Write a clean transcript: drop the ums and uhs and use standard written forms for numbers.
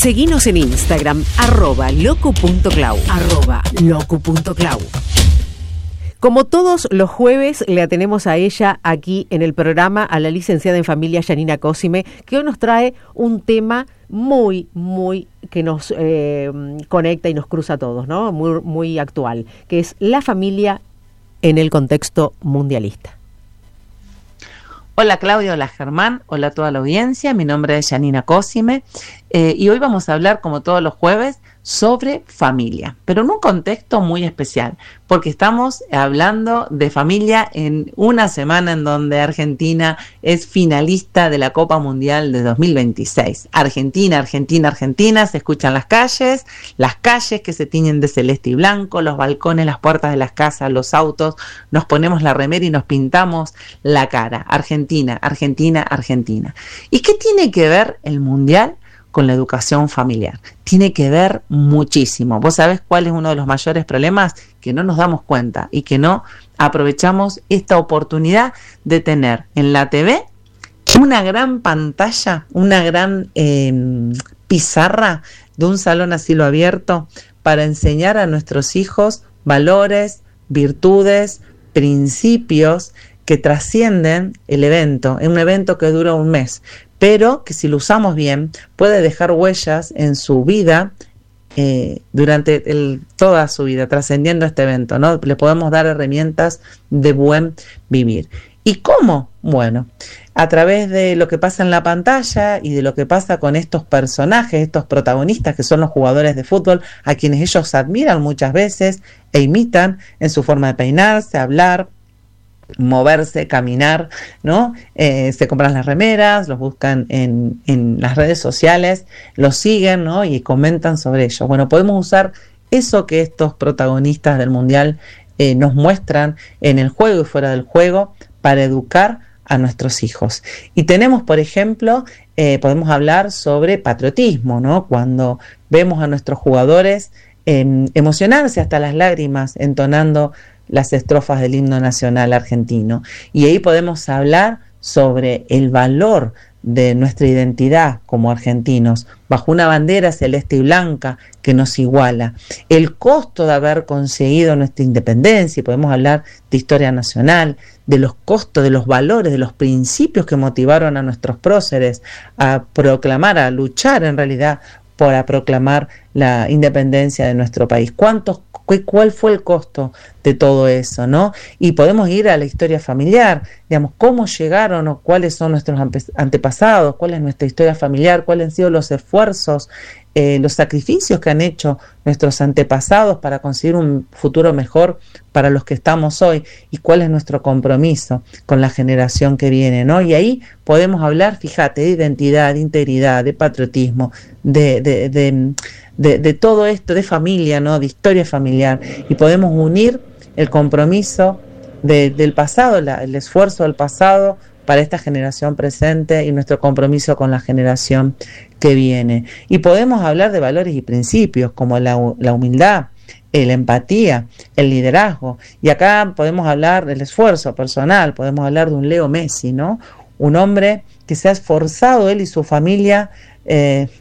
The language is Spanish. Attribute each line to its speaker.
Speaker 1: Seguinos en Instagram, @locu.clau, @locu.clau. Como todos los jueves, le tenemos a ella aquí en el programa, a la licenciada en familia Yanina Cosime, que hoy nos trae un tema muy que nos conecta y nos cruza a todos, ¿no? Muy actual, que es la familia en el contexto mundialista.
Speaker 2: Hola Claudia, hola Germán, hola a toda la audiencia, mi nombre es Yanina Cosime y hoy vamos a hablar, como todos los jueves, sobre familia, pero en un contexto muy especial, porque estamos hablando de familia en una semana en donde Argentina es finalista de la Copa Mundial de 2026. Argentina, Argentina, Argentina, se escuchan las calles que se tiñen de celeste y blanco, los balcones, las puertas de las casas, los autos, nos ponemos la remera y nos pintamos la cara. Argentina, Argentina, Argentina. ¿Y qué tiene que ver el Mundial con la educación familiar? Tiene que ver muchísimo. ¿Vos sabés cuál es uno de los mayores problemas? Que no nos damos cuenta y que no aprovechamos esta oportunidad de tener en la TV una gran pantalla, una gran pizarra de un salón a cielo abierto para enseñar a nuestros hijos valores, virtudes, principios que trascienden el evento, en un evento que dura un mes, pero que si lo usamos bien puede dejar huellas en su vida durante toda su vida, trascendiendo este evento, ¿no? Le podemos dar herramientas de buen vivir. ¿Y cómo? Bueno, a través de lo que pasa en la pantalla y de lo que pasa con estos personajes, estos protagonistas que son los jugadores de fútbol, a quienes ellos admiran muchas veces e imitan en su forma de peinarse, hablar, moverse, caminar, ¿no? Se compran las remeras, los buscan en las redes sociales, los siguen, ¿no? Y comentan sobre ello. Bueno, podemos usar eso que estos protagonistas del Mundial nos muestran en el juego y fuera del juego para educar a nuestros hijos. Y tenemos, por ejemplo, podemos hablar sobre patriotismo, ¿no? Cuando vemos a nuestros jugadores emocionarse hasta las lágrimas entonando las estrofas del himno nacional argentino. Y ahí podemos hablar sobre el valor de nuestra identidad como argentinos, bajo una bandera celeste y blanca que nos iguala. El costo de haber conseguido nuestra independencia, y podemos hablar de historia nacional, de los costos, de los valores, de los principios que motivaron a nuestros próceres a proclamar, a luchar en realidad para proclamar la independencia de nuestro país. ¿Cuál fue el costo de todo eso, no? Y podemos ir a la historia familiar, digamos, cómo llegaron o cuáles son nuestros antepasados, cuál es nuestra historia familiar, cuáles han sido los esfuerzos, los sacrificios que han hecho nuestros antepasados para conseguir un futuro mejor para los que estamos hoy, y cuál es nuestro compromiso con la generación que viene, ¿no? Y ahí podemos hablar, fíjate, de identidad, de integridad, de patriotismo, de todo esto, de familia, ¿no? De historia familiar, y podemos unir el compromiso del pasado, el esfuerzo del pasado para esta generación presente y nuestro compromiso con la generación que viene. Y podemos hablar de valores y principios como la humildad, la empatía, el liderazgo. Y acá podemos hablar del esfuerzo personal, podemos hablar de un Leo Messi, ¿no? Un hombre que se ha esforzado, él y su familia,